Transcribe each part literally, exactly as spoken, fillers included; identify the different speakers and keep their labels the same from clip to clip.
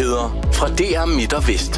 Speaker 1: Nyheder fra D R Midt og Vest.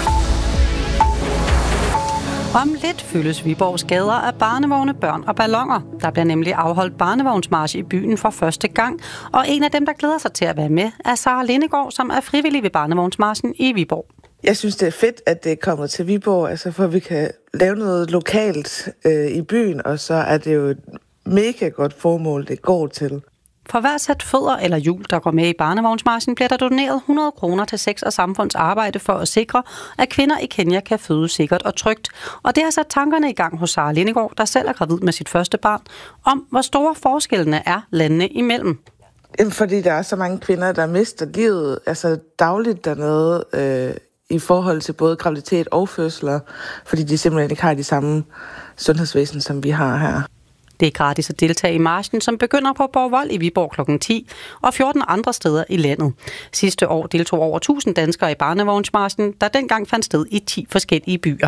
Speaker 2: Om lidt fyldes Viborgs gader af barnevogne, børn og balloner. Der bliver nemlig afholdt barnevognsmarch i byen for første gang, og en af dem, der glæder sig til at være med, er Sara Lindegaard, som er frivillig ved barnevognsmarchen i Viborg.
Speaker 3: Jeg synes, det er fedt, at det er kommet til Viborg, altså for at vi kan lave noget lokalt øh, i byen, og så er det jo et mega godt formål, det går til.
Speaker 2: For hver sæt fødder eller hjul, der går med i barnevognsmarchen, bliver der doneret hundrede kroner til sex og samfunds arbejde for at sikre, at kvinder i Kenya kan føde sikkert og trygt. Og det har sat tankerne i gang hos Sara Lindegaard, der selv er gravid med sit første barn, om hvor store forskellene er landene imellem.
Speaker 3: Fordi der er så mange kvinder, der mister livet altså dagligt dernede øh, i forhold til både graviditet og fødsler, fordi de simpelthen ikke har de samme sundhedsvæsen, som vi har her.
Speaker 2: Det er gratis at deltage i marchen, som begynder på Borgvold i Viborg klokken ti og fjorten andre steder i landet. Sidste år deltog over tusind danskere i barnevognsmarchen, der dengang fandt sted i ti forskellige byer.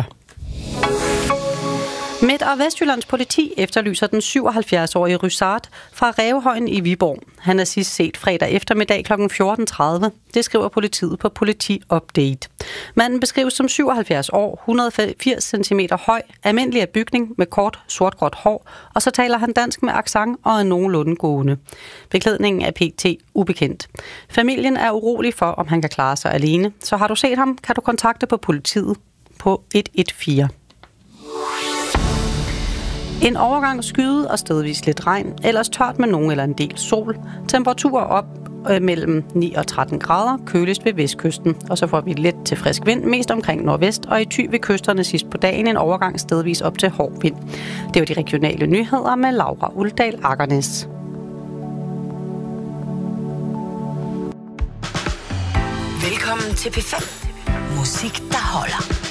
Speaker 2: Midt- og Vestjyllands politi efterlyser den syvoghalvfjerds-årige Rysard fra Rævehøjen i Viborg. Han er sidst set fredag eftermiddag klokken fjorten tredive. Det skriver politiet på Politi Update. Manden beskrives som syvoghalvfjerds år, et hundrede og firs centimeter høj, almindelig af bygning med kort sortgråt hår, og så taler han dansk med accent og er nogenlunde gående. Beklædningen er P T ubekendt. Familien er urolig for, om han kan klare sig alene, så har du set ham, kan du kontakte på politiet på et et fire. En overgang skyde og stedvis lidt regn, ellers tørt med nogen eller en del sol. Temperaturer op øh, mellem ni og tretten grader, køligst ved vestkysten. Og så får vi lidt til frisk vind, mest omkring nordvest, og i Thy ved kysterne sidst på dagen en overgang stedvis op til hård vind. Det var de regionale nyheder med Laura Uldal Akernes.
Speaker 4: Velkommen til P fem. Musik, der holder.